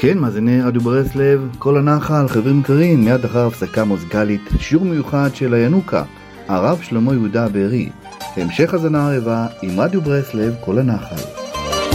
כן, מאזיני רדיו ברסלב, כל הנחל, חברים יקרים, מיד אחר הפסקה מוזיקלית, שיעור מיוחד של הינוקה, הרב שלמה יהודה בארי. המשך הזנה הרבה עם רדיו ברסלב, כל הנחל.